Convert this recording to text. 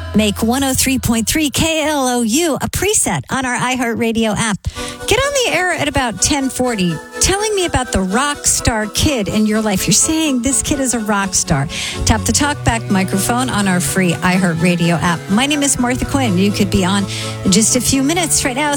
Make 103.3 KLOU a preset on our iHeartRadio app. Get on the air at about 10:40, telling me about the rock star kid in your life. You're saying this kid is a rock star. Tap the talkback microphone on our free iHeartRadio app. My name is Martha Quinn. You could be on in just a few minutes right now.